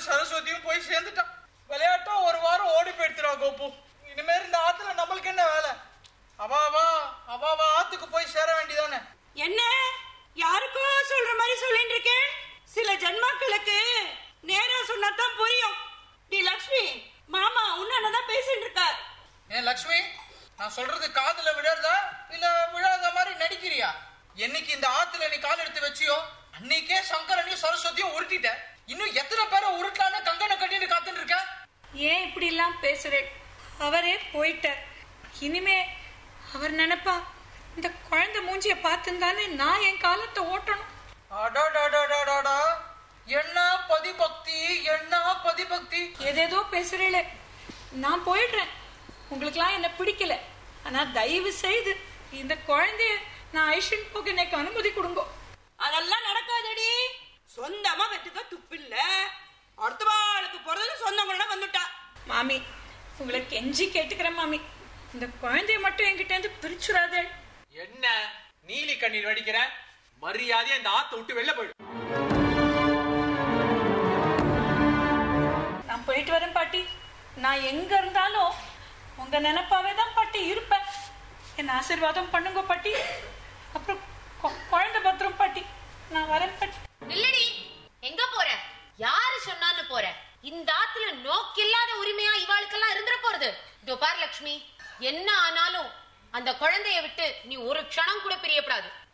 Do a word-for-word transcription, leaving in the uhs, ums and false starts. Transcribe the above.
கங்கனும் சரஸ்வதியும் போய் சேர்ந்துட்டான். விளையாட்டா ஒரு வாரம் ஓடி போயிடுத்துறா கோப்பு. இனிமேல் இந்த ஆத்துல நம்மளுக்கு என்ன வேலை? அவாவா அவாவா ஆத்துக்கு போய் சேர வேண்டியதானே. என்ன யாருக்கோ சொல்ற மாதிரி சொல்லிட்டு இருக்கேன். சில ஜன்மாக்களுக்கு நேரா சொன்னாதான் புரியும். டி லட்சுமி, மாமா உன்னதான் பேசிட்டு இருக்கார். ஏன் லட்சுமி, நான் சொல்றது காதுல விழறதா இல்ல விழாத மாதிரி நடிக்கிறியா? என்னைக்கு இந்த ஆத்துல நீ கால் எடுத்து வச்சியோ அன்னைக்கே சங்கரனையும் சரஸ்வதியும் உருட்டிட்ட. இன்னும் எத்தனை பேரை உருட்டான்னு கங்கனை கட்டிட்டு காத்துட்டு இருக்க? ஏன் இப்படி எல்லாம் பேசுறேன்? அவரே போயிட்டார். இனிமே அவர் நினைப்பா இந்த குழந்தை மூஞ்சிய பார்த்துந்தானே நான் என் காலத்தை ஓட்டணும். அடாடாடாடாடா, என்ன பதிபக்தி, என்ன பதிபக்தி. ஏதேதோ பேசுறேளே. நான் போயிடுறேன். உங்களுக்கெல்லாம் என்ன பிடிக்கல. ஆனா தயவு செய்து இந்த குழந்தைய நான் ஐஷன் போக எனக்கு அனுமதி கொடுங்க. அதெல்லாம் நடக்காதடி. சொந்தமா வெட்டுக்க துப்பில்ல. அடுத்த வாளுக்கு போறது சொந்தங்களோட வந்துட்டா. மாமி, உங்களை கெஞ்சி கேட்டுக்கிறேன் மாமி, இந்த குழந்தைய மட்டும் என்கிட்ட இருந்து பிரிச்சுடாதே. என்ன நீலி கண்ணீர் வடிக்கிற? மரியாதையா இந்த ஆத்த விட்டு வெளில போயிடு. நான் போயிட்டு வரேன் பாட்டி. நான் எங்க இருந்தாலும் உங்க நினைப்பாவே தான் பாட்டி இருப்பேன். என்ன ஆசீர்வாதம் பண்ணுங்க பாட்டி. அப்புறம் குழந்தை பத்திரம் பாட்டி. நான் வரேன் பாட்டி. இல்லடி, எங்க போற? யாரு சொன்னான்னு போற? இந்த ஆத்துல நோக்கில்லாத உரிமையா இவாளுக்கெல்லாம் இருந்துட போறது. இதோ பார் லட்சுமி, என்ன ஆனாலும் அந்த குழந்தைய விட்டு நீ ஒரு க்ஷணம் கூட பிரியப்படாது.